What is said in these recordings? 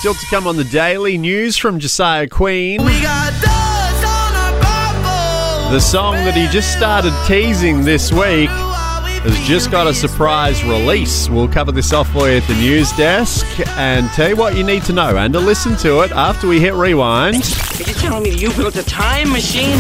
Still to come on the Daily News from Josiah Queen. We got dust on our bubble. The song that he just started teasing this week has just got a surprise release. We'll cover this off for you at the news desk and tell you what you need to know and to listen to it after we hit rewind. Are you telling me that you built a time machine?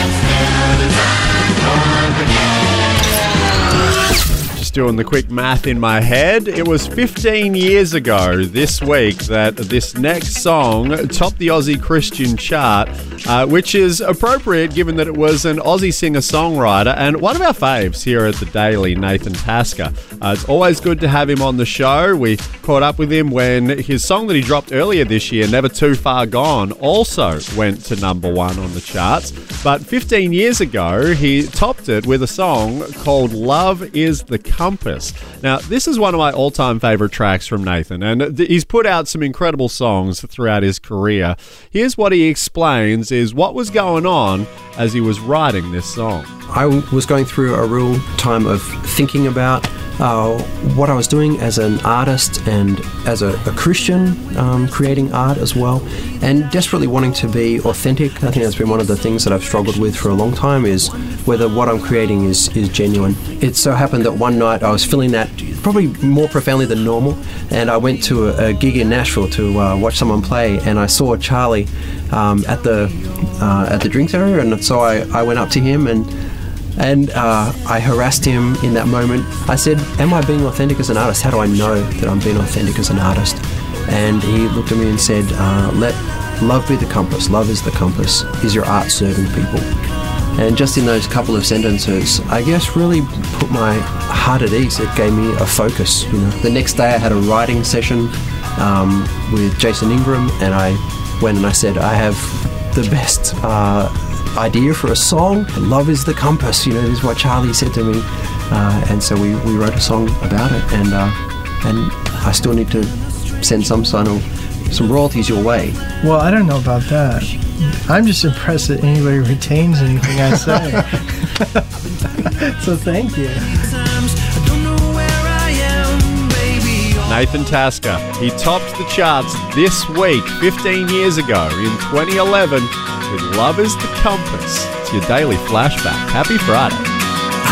Just doing the quick math in my head. It was 15 years ago this week that this next song topped the Aussie Christian chart, which is appropriate given that it was an Aussie singer-songwriter and one of our faves here at the Daily, Nathan Tasker. It's always good to have him on the show. We caught up with him when his song that he dropped earlier this year, Never Too Far Gone, also went to number one on the charts. But 15 years ago, he topped it with a song called Love Is the Compass. Now, this is one of my all-time favourite tracks from Nathan, and he's put out some incredible songs throughout his career. Here's what he explains is what was going on as he was writing this song. I was going through a real time of thinking about what I was doing as an artist and as a Christian, creating art as well, and desperately wanting to be authentic. I think that's been one of the things that I've struggled with for a long time, is whether what I'm creating is genuine. It so happened that one night I was feeling that probably more profoundly than normal, and I went to a gig in Nashville to watch someone play, and I saw Charlie at the drinks area, and so I went up to him and I harassed him in that moment. I said, am I being authentic as an artist? How do I know that I'm being authentic as an artist? And he looked at me and said, let love be the compass. Love is the compass. Is your art serving people? And just in those couple of sentences, I guess really put my heart at ease. It gave me a focus. The next day I had a writing session with Jason Ingram, and I went and I said, I have the best idea for a song. Love is the compass. This is what Charlie said to me, and so we wrote a song about it, and I still need to send some royalties your way. Well, I don't know about that. I'm just impressed that anybody retains anything I say. So thank you. Nathan Tasker, he topped the charts this week, 15 years ago, in 2011, with Love Is the Compass. It's your daily flashback. Happy Friday.